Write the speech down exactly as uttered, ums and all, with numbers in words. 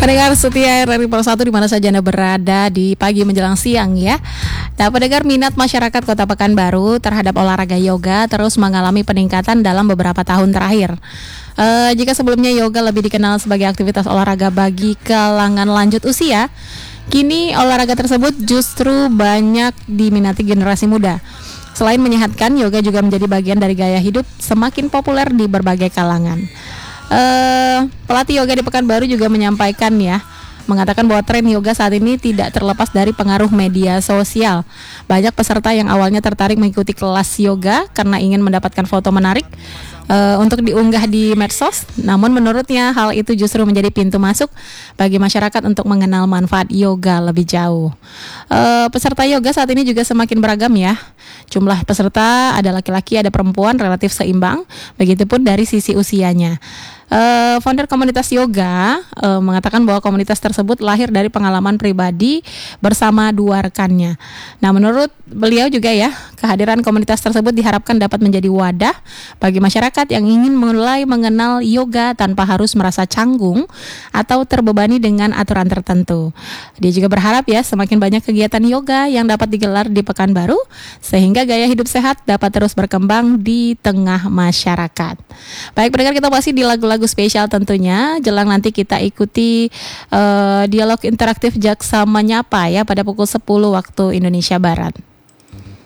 Pendengar setia R R I Pro satu di mana saja Anda berada di pagi menjelang siang ya. Nah, pendengar, minat masyarakat Kota Pekanbaru terhadap olahraga yoga terus mengalami peningkatan dalam beberapa tahun terakhir. Uh, jika sebelumnya yoga lebih dikenal sebagai aktivitas olahraga bagi kalangan lanjut usia, kini olahraga tersebut justru banyak diminati generasi muda. Selain menyehatkan, yoga juga menjadi bagian dari gaya hidup semakin populer di berbagai kalangan. Uh, pelatih yoga di Pekanbaru juga menyampaikan ya, mengatakan bahwa tren yoga saat ini tidak terlepas dari pengaruh media sosial. Banyak peserta yang awalnya tertarik mengikuti kelas yoga karena ingin mendapatkan foto menarik uh, untuk diunggah di medsos. Namun menurutnya hal itu justru menjadi pintu masuk bagi masyarakat untuk mengenal manfaat yoga lebih jauh. Uh, peserta yoga saat ini juga semakin beragam ya. Jumlah peserta ada laki-laki, ada perempuan, relatif seimbang. Begitupun dari sisi usianya. Uh, founder komunitas yoga uh, mengatakan bahwa komunitas tersebut lahir dari pengalaman pribadi bersama dua rekannya. Nah, menurut beliau juga ya, kehadiran komunitas tersebut diharapkan dapat menjadi wadah bagi masyarakat yang ingin mulai mengenal yoga tanpa harus merasa canggung atau terbebani dengan aturan tertentu. Dia juga berharap ya semakin banyak kegiatan yoga yang dapat digelar di Pekanbaru sehingga gaya hidup sehat dapat terus berkembang di tengah masyarakat. Baik pendengar, kita masih di lagu-lagu spesial tentunya. Jelang nanti kita ikuti uh, dialog interaktif Jaksa Menyapa ya pada pukul sepuluh waktu Indonesia Barat.